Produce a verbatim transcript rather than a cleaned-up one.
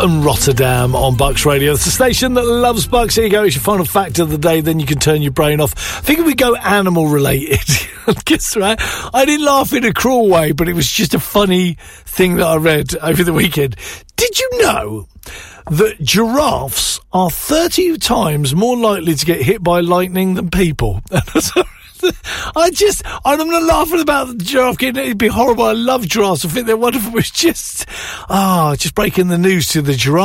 and Rotterdam on Bucks Radio. It's the station that loves Bucks. Here you go. It's your final fact of the day. Then you can turn your brain off. I think if we go animal related, guess right. I didn't laugh in a cruel way, but it was just a funny thing that I read over the weekend. Did you know that giraffes are thirty times more likely to get hit by lightning than people? I just, I'm not laughing about the giraffe getting, it'd be horrible. I love giraffes. I think they're wonderful. It's just, ah, oh, just breaking the news to the giraffe.